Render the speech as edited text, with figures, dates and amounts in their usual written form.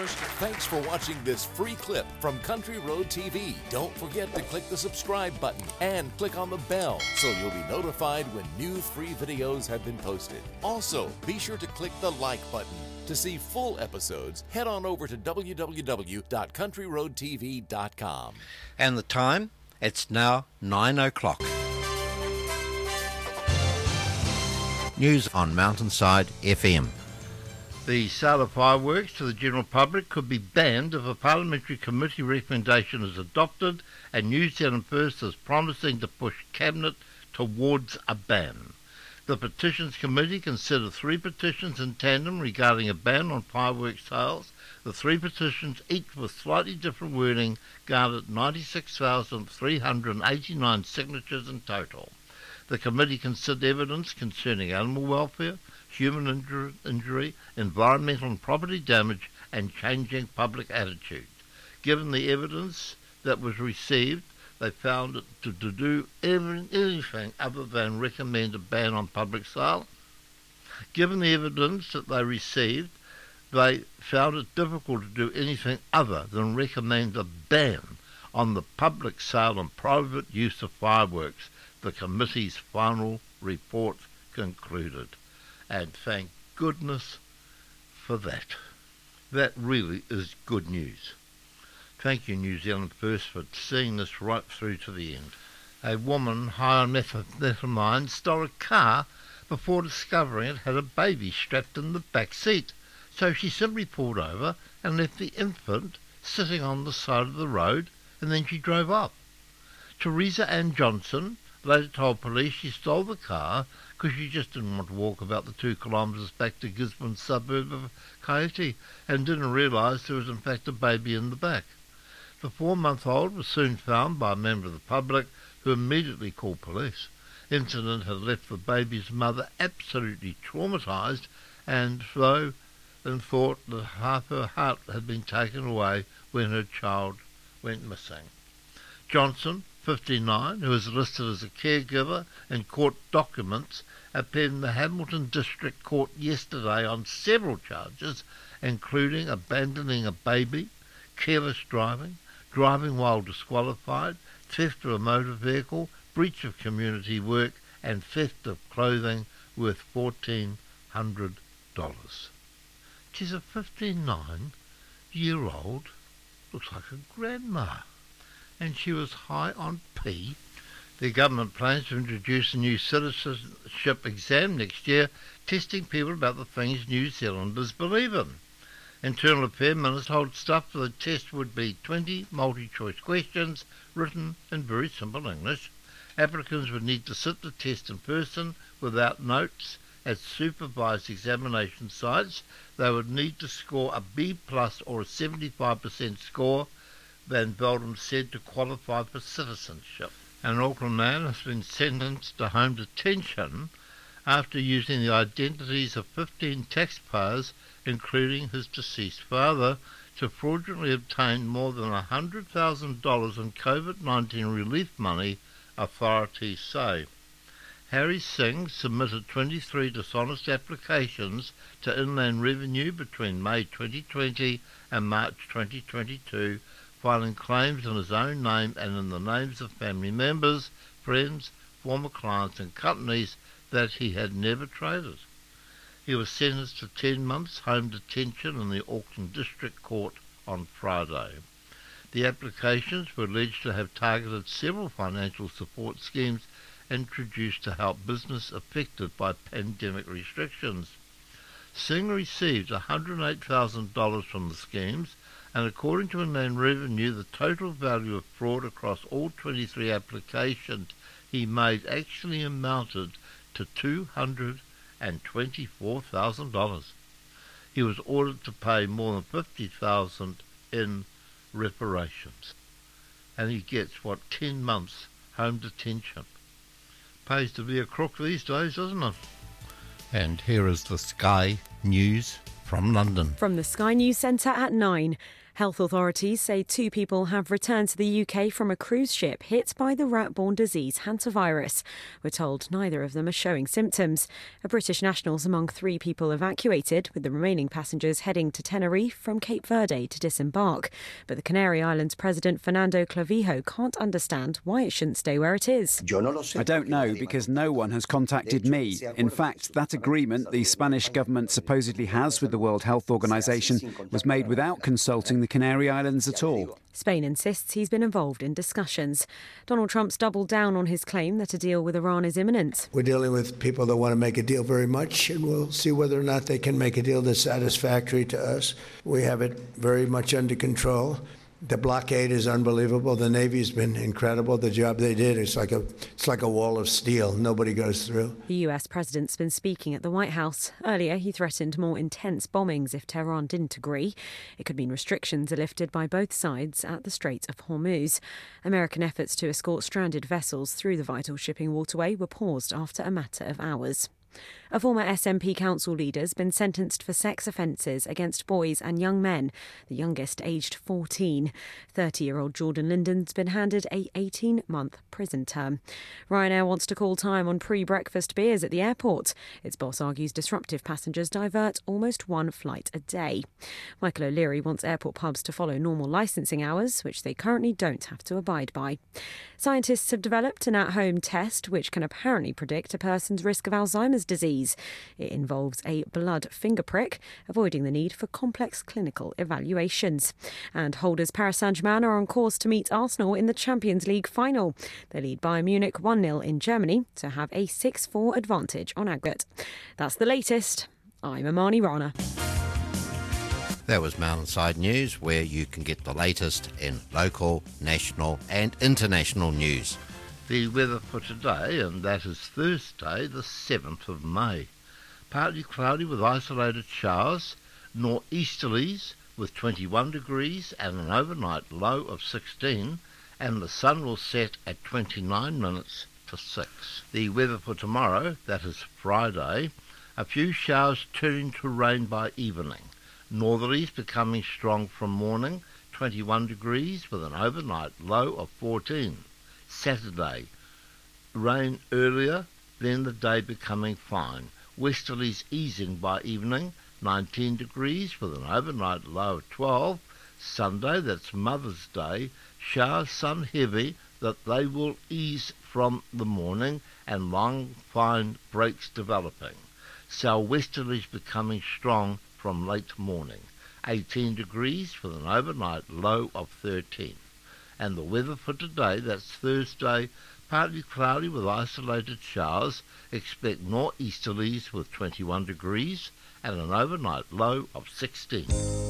First, thanks for watching this free clip from Country Road TV. Don't forget to click the subscribe button and click on the bell so you'll be notified when new free videos have been posted. Also, be sure to click the like button. To see full episodes, head on over to www.countryroadtv.com. And the time? It's now 9 o'clock. News on Mountainside FM. The sale of fireworks to the general public could be banned if a parliamentary committee recommendation is adopted, and New Zealand First is promising to push Cabinet towards a ban. The Petitions Committee considered 3 petitions in tandem regarding a ban on fireworks sales. The 3 petitions, each with slightly different wording, garnered 96,389 signatures in total. The committee considered evidence concerning animal welfare, human injury, environmental and property damage, and changing public attitude. Given the evidence that was received, they found it to do anything other than recommend a ban on public sale. Given the evidence that they received, they found it difficult to do anything other than recommend a ban on the public sale and private use of fireworks, the committee's final report concluded. And thank goodness for that. That really is good news. Thank you, New Zealand First, for seeing this right through to the end. A woman high on methamphetamine stole a car before discovering it had a baby strapped in the back seat. So she simply pulled over and left the infant sitting on the side of the road, and then she drove off. Teresa Ann Johnson later told police she stole the car because she just didn't want to walk about the 2 kilometres back to Gisborne's suburb of Coyote and didn't realise there was in fact a baby in the back. The 4-month-old was soon found by a member of the public who immediately called police. The incident had left the baby's mother absolutely traumatised and thought that half her heart had been taken away when her child went missing. Johnson, 59, who is listed as a caregiver in court documents, appeared in the Hamilton District Court yesterday on several charges, including abandoning a baby, careless driving, driving while disqualified, theft of a motor vehicle, breach of community work, and theft of clothing worth $1,400. She's a 59-year-old, looks like a grandma, and she was high on P. The government plans to introduce a new citizenship exam next year, testing people about the things New Zealanders believe in. Internal Affairs Minister told staff the test would be 20 multi-choice questions written in very simple English. Applicants would need to sit the test in person without notes at supervised examination sites. They would need to score a B+ or a 75% score, Van Veldem said, to qualify for citizenship. An Auckland man has been sentenced to home detention after using the identities of 15 taxpayers, including his deceased father, to fraudulently obtain more than $100,000 in COVID-19 relief money, authorities say. Harry Singh submitted 23 dishonest applications to Inland Revenue between May 2020 and March 2022, filing claims in his own name and in the names of family members, friends, former clients and companies that he had never traded. He was sentenced to 10 months home detention in the Auckland District Court on Friday. The applications were alleged to have targeted several financial support schemes introduced to help business affected by pandemic restrictions. Singh received $108,000 from the schemes, and according to Inland Revenue, the total value of fraud across all 23 applications he made actually amounted to $224,000. He was ordered to pay more than $50,000 in reparations, and he gets 10 months home detention. Pays to be a crook these days, doesn't it? And here is the Sky News from London. From the Sky News Centre at 9. Health authorities say 2 people have returned to the UK from a cruise ship hit by the rat-borne disease hantavirus. We're told neither of them are showing symptoms. A British national's among 3 people evacuated, with the remaining passengers heading to Tenerife from Cape Verde to disembark. But the Canary Islands President Fernando Clavijo can't understand why it shouldn't stay where it is. I don't know, because no one has contacted me. In fact, that agreement the Spanish government supposedly has with the World Health Organization was made without consulting the Canary Islands at all. Spain insists he's been involved in discussions. Donald Trump's doubled down on his claim that a deal with Iran is imminent. We're dealing with people that want to make a deal very much, and we'll see whether or not they can make a deal that's satisfactory to us. We have it very much under control. The blockade is unbelievable. The Navy's been incredible. The job they did, it's like a wall of steel. Nobody goes through. The US president's been speaking at the White House. Earlier, he threatened more intense bombings if Tehran didn't agree. It could mean restrictions are lifted by both sides at the Strait of Hormuz. American efforts to escort stranded vessels through the vital shipping waterway were paused after a matter of hours. A former SNP council leader has been sentenced for sex offences against boys and young men, the youngest aged 14. 30-year-old Jordan Linden's been handed a 18-month prison term. Ryanair wants to call time on pre-breakfast beers at the airport. Its boss argues disruptive passengers divert almost 1 flight a day. Michael O'Leary wants airport pubs to follow normal licensing hours, which they currently don't have to abide by. Scientists have developed an at-home test which can apparently predict a person's risk of Alzheimer's disease. It involves a blood finger prick, avoiding the need for complex clinical evaluations. And holders Paris Saint-Germain are on course to meet Arsenal in the Champions League final. They lead Bayern Munich 1-0 in Germany to have a 6-4 advantage on aggregate. That's the latest. I'm Amani Rana. That was Mountainside News, where you can get the latest in local, national and international news. The weather for today, and that is Thursday, the 7th of May. Partly cloudy with isolated showers, nor'easterlies with 21 degrees and an overnight low of 16, and the sun will set at 29 minutes to 6. The weather for tomorrow, that is Friday, a few showers turning to rain by evening. Northerlies becoming strong from morning, 21 degrees with an overnight low of 14. Saturday, rain earlier, then the day becoming fine. Westerlies easing by evening, 19 degrees with an overnight low of 12. Sunday, that's Mother's Day, showers some heavy that they will ease from the morning and long fine breaks developing. Southwesterlies becoming strong from late morning, 18 degrees with an overnight low of 13. And the weather for today, that's Thursday, partly cloudy with isolated showers, expect nor'easterlies with 21 degrees and an overnight low of 16.